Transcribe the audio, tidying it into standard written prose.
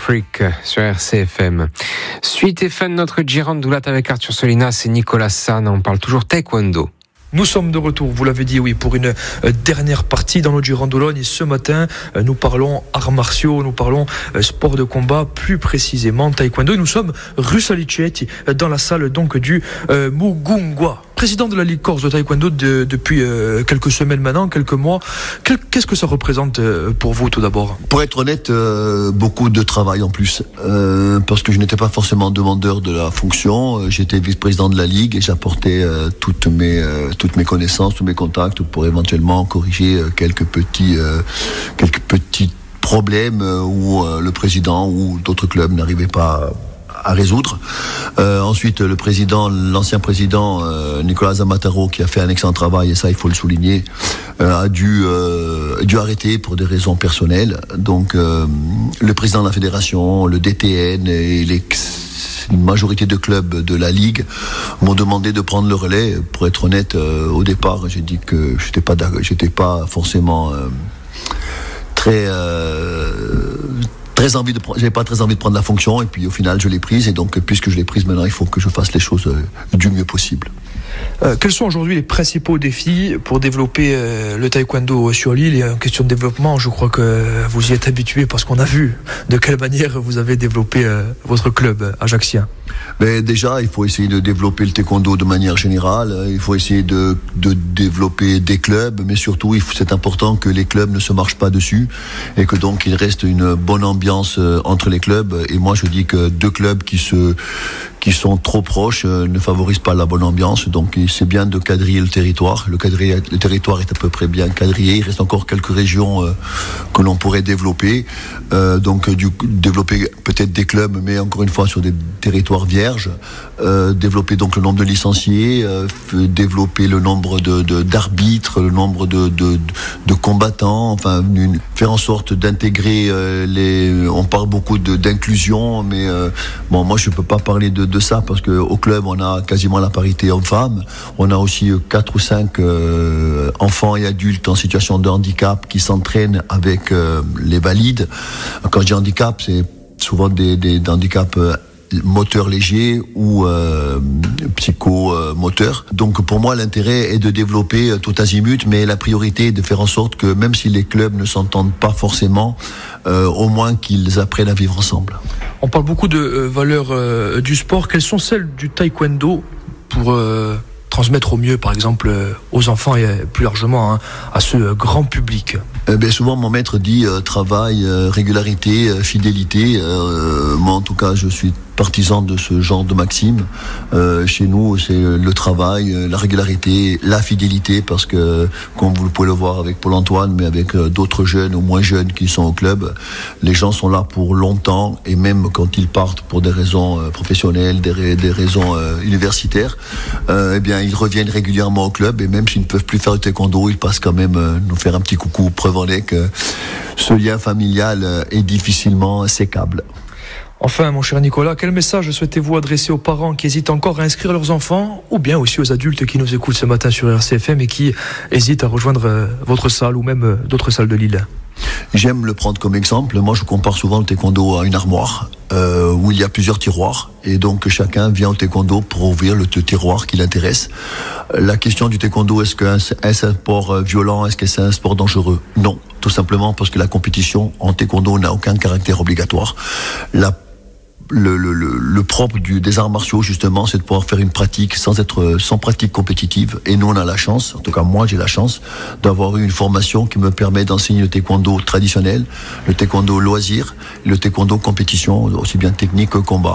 Freak sur RCFM. Suite et fin de notre Girandoulat avec Arthur Solinas et Nicolas San. On parle toujours taekwondo. Nous sommes de retour, vous l'avez dit, oui, pour une dernière partie dans le Girandologne. Et ce matin, nous parlons arts martiaux, nous parlons sport de combat, plus précisément taekwondo. Et nous sommes rue Salicetti, dans la salle donc du Mugungwa. Président de la Ligue Corse de taekwondo depuis quelques semaines maintenant, quelques mois. Qu'est-ce que ça représente pour vous tout d'abord ? Pour être honnête, beaucoup de travail en plus. Parce que je n'étais pas forcément demandeur de la fonction. J'étais vice-président de la Ligue et j'apportais toutes mes connaissances, tous mes contacts pour éventuellement corriger quelques petits problèmes où le président ou d'autres clubs n'arrivaient pas à résoudre. Ensuite, l'ancien président Nicolas Zamataro, qui a fait un excellent travail, et ça il faut le souligner, a dû arrêter pour des raisons personnelles. Donc le président de la fédération, le DTN et une majorité de clubs de la Ligue m'ont demandé de prendre le relais. Pour être honnête, au départ, j'ai dit que j'étais pas forcément j'avais pas très envie de prendre la fonction, et puis au final je l'ai prise, et donc puisque je l'ai prise, maintenant il faut que je fasse les choses du mieux possible. Quels sont aujourd'hui les principaux défis pour développer le taekwondo sur l'île? Et en question de développement, je crois que vous y êtes habitué parce qu'on a vu de quelle manière vous avez développé votre club ajaxien. Mais déjà, il faut essayer de développer le taekwondo de manière générale. Il faut essayer de développer des clubs, mais surtout, c'est important que les clubs ne se marchent pas dessus et que donc il reste une bonne ambiance entre les clubs. Et moi, je dis que deux clubs qui sont trop proches ne favorisent pas la bonne ambiance. Donc c'est bien de quadriller le territoire. Le territoire est à peu près bien quadrillé. Il reste encore quelques régions que l'on pourrait développer. Donc développer peut-être des clubs, mais encore une fois sur des territoires vierges. Développer donc le nombre de licenciés, développer le nombre d'arbitres, le nombre de combattants. Enfin, faire en sorte d'intégrer on parle beaucoup d'inclusion, mais bon, moi je peux pas parler de ça parce que au club on a quasiment la parité homme-femme. On a aussi 4 ou 5 enfants et adultes en situation de handicap qui s'entraînent avec les valides. Quand je dis handicap, c'est souvent des handicaps moteur léger ou psychomoteur. Donc pour moi l'intérêt est de développer tout azimut, mais la priorité est de faire en sorte que même si les clubs ne s'entendent pas forcément, au moins qu'ils apprennent à vivre ensemble. On parle beaucoup de valeurs du sport. Quelles sont celles du taekwondo pour transmettre au mieux, par exemple, aux enfants et plus largement à ce grand public? Souvent mon maître dit travail, régularité, fidélité. Moi en tout cas je suis partisan de ce genre de maxime. Chez nous c'est le travail, la régularité, la fidélité, parce que comme vous pouvez le voir avec Paul Antoine, mais avec d'autres jeunes ou moins jeunes qui sont au club, les gens sont là pour longtemps, et même quand ils partent pour des raisons professionnelles, des raisons universitaires, ils reviennent régulièrement au club, et même s'ils ne peuvent plus faire du taekwondo, ils passent quand même nous faire un petit coucou, preuve en est que ce lien familial est difficilement sécable. Enfin, mon cher Nicolas, quel message souhaitez-vous adresser aux parents qui hésitent encore à inscrire leurs enfants, ou bien aussi aux adultes qui nous écoutent ce matin sur RCFM et qui hésitent à rejoindre votre salle ou même d'autres salles de l'île? J'aime le prendre comme exemple. Moi, je compare souvent le taekwondo à une armoire où il y a plusieurs tiroirs, et donc chacun vient au taekwondo pour ouvrir le tiroir qui l'intéresse. La question du taekwondo, est-ce que c'est un sport violent, est-ce que c'est un sport dangereux? Non, tout simplement parce que la compétition en taekwondo n'a aucun caractère obligatoire. Le propre des arts martiaux, justement, c'est de pouvoir faire une pratique sans pratique compétitive. Et nous, on a la chance, en tout cas moi, j'ai la chance d'avoir eu une formation qui me permet d'enseigner le taekwondo traditionnel, le taekwondo loisir, le taekwondo compétition, aussi bien technique que combat.